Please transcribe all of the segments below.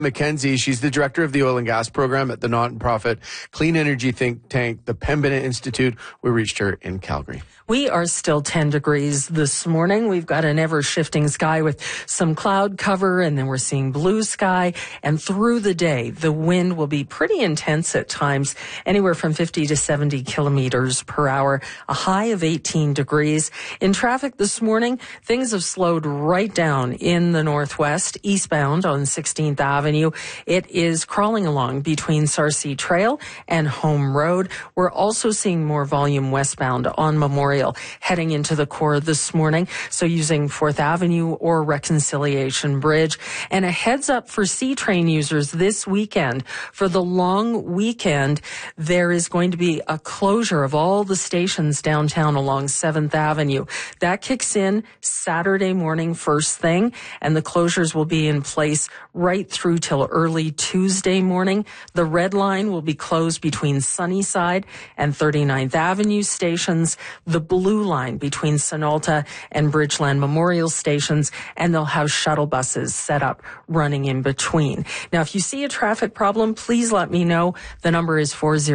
Mackenzie. She's the director of the oil and gas program at the not-for-profit clean energy think tank, the Pembina Institute. We reached her in Calgary. We are still 10 degrees this morning. We've got an ever-shifting sky with some cloud cover, and then we're seeing blue sky. And through the day, the wind will be pretty intense at times, anywhere from 50 to 70 kilometers per hour, a high of 18 degrees. In traffic this morning, things have slowed right down in the northwest, eastbound on 16th Avenue. It is crawling along between Sarcee Trail and Home Road. We're also seeing more volume westbound on Memorial heading into the core this morning. So using 4th Avenue or Reconciliation Bridge. And a heads up for C-Train users this weekend. For the long weekend, there is going to be a closure of all the stations downtown along 7th Avenue. That kicks in Saturday morning first thing, and the closures will be in place right through till early Tuesday morning. The red line will be closed between Sunnyside and 39th Avenue stations, the blue line between Sonalta and Bridgeland Memorial stations, and they'll have shuttle buses set up running in between. Now, if you see a traffic problem, please let me know. The number is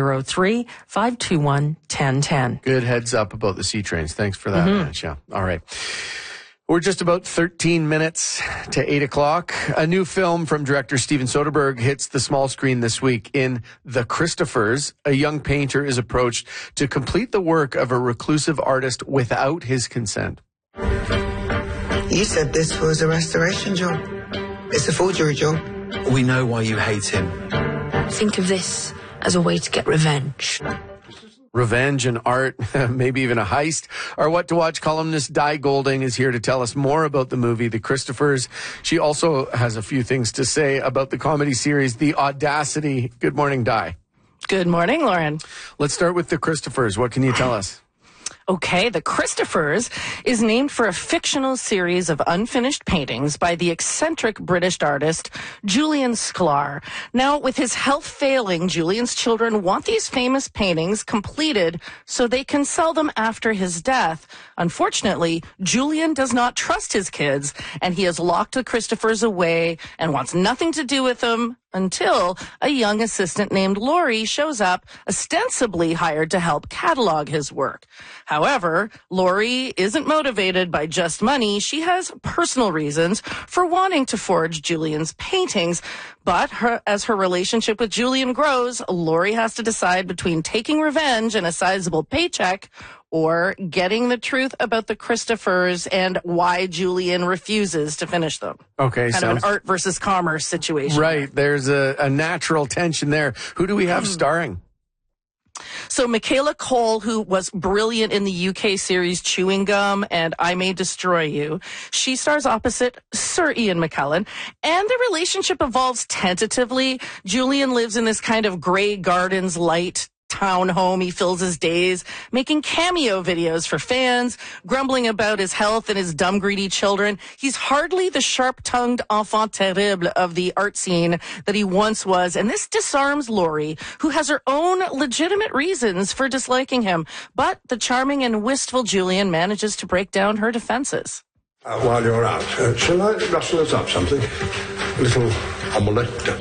403-521-1010. Good heads up about the C-Trains. Thanks for that, Mitch. Yeah. All right. We're just about 13 minutes to 8 o'clock. A new film from director Steven Soderbergh hits the small screen this week. In The Christophers, a young painter is approached to complete the work of a reclusive artist without his consent. You said this was a restoration job. It's a forgery job. We know why you hate him. Think of this as a way to get revenge. Revenge and art, maybe even a heist. Our What to Watch columnist Di Golding is here to tell us more about the movie, The Christophers. She also has a few things to say about the comedy series, The Audacity. Good morning, Di. Good morning, Lauren. Let's start with The Christophers. What can you tell us? Okay, The Christophers is named for a fictional series of unfinished paintings by the eccentric British artist Julian Sklar. Now, with his health failing, Julian's children want these famous paintings completed so they can sell them after his death. Unfortunately, Julian does not trust his kids, and he has locked the Christophers away and wants nothing to do with them until a young assistant named Laurie shows up, ostensibly hired to help catalog his work. However, Laurie isn't motivated by just money. She has personal reasons for wanting to forge Julian's paintings. But as her relationship with Julian grows, Laurie has to decide between taking revenge and a sizable paycheck or getting the truth about the Christophers and why Julian refuses to finish them. Okay, kind of an art versus commerce situation. Right, there's a natural tension there. Who do we have starring? So Michaela Cole, who was brilliant in the UK series Chewing Gum and I May Destroy You, she stars opposite Sir Ian McKellen, and the relationship evolves tentatively. Julian lives in this kind of Grey Gardens light town home. He fills his days making cameo videos for fans, grumbling about his health and his dumb, greedy children. He's hardly the sharp-tongued enfant terrible of the art scene that he once was, and this disarms Laurie, who has her own legitimate reasons for disliking him. But the charming and wistful Julian manages to break down her defenses. While you're out, shall I rustle us up something? A little omelette?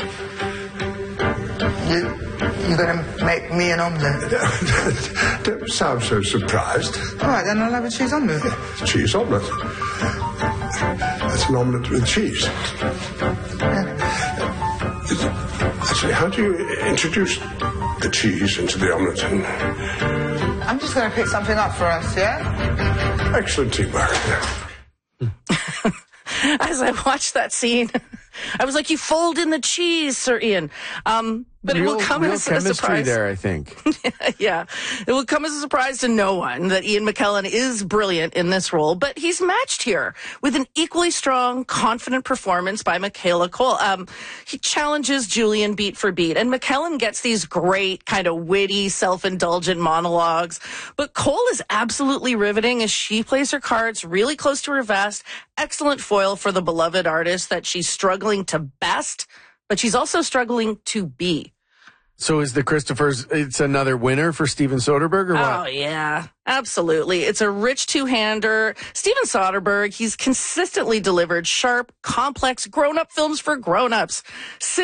You're going to make me an omelette? Don't sound so surprised. All right, then I'll have a cheese omelette. Cheese omelette? That's an omelette with cheese. Actually, how do you introduce the cheese into the omelette? I'm just going to pick something up for us, yeah? Excellent teamwork. As I watched that scene, I was like, you fold in the cheese, Sir Ian. But it will come as a surprise. There, I think. Yeah. It will come as a surprise to no one that Ian McKellen is brilliant in this role, but he's matched here with an equally strong, confident performance by Michaela Cole. He challenges Julian beat for beat, and McKellen gets these great kind of witty, self-indulgent monologues. But Cole is absolutely riveting as she plays her cards really close to her vest. Excellent foil for the beloved artist that she's struggling to best, but she's also struggling to be. So is the Christophers, it's another winner for Steven Soderbergh or what? Oh, yeah, absolutely. It's a rich two-hander. Steven Soderbergh, he's consistently delivered sharp, complex, grown-up films for grown-ups.